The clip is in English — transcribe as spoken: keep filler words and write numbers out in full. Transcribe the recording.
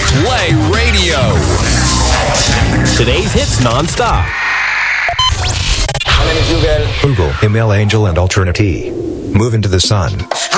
Play Radio. Today's hits non-stop. My name is Google. Google, Email Angel and Alternate. Move into the sun.